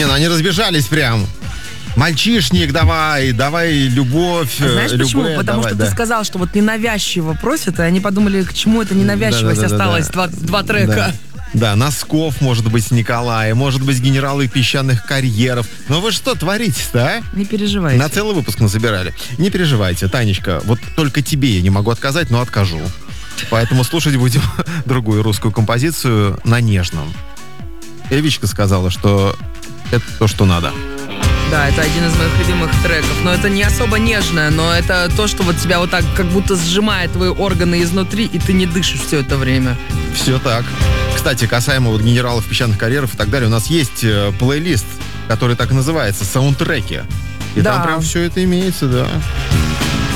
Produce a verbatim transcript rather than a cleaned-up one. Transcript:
Не, ну они разбежались прям. Мальчишник, давай, давай, любовь. Знаешь любэ, почему? Потому давай, что да. ты сказал, что вот ненавязчиво просят, и они подумали, к чему эта ненавязчивость Да, да, да, да, осталась, да. Два, два трека. Да. Да, Носков, может быть, Николая, может быть, генералы песчаных карьеров. Но вы что творите-то, а? Не переживайте. На целый выпуск насобирали. Не переживайте, Танечка, вот только тебе я не могу отказать, но откажу. Поэтому слушать будем другую русскую композицию на нежном. Эвичка сказала, что это то, что надо. Да, это один из моих любимых треков. Но это не особо нежное, но это то, что вот тебя вот так как будто сжимает твои органы изнутри, и ты не дышишь все это время. Все так. Кстати, касаемо вот генералов песчаных карьеров и так далее, у нас есть э, плейлист, который так и называется «Саундтреки». И Да. там прям все это имеется, да.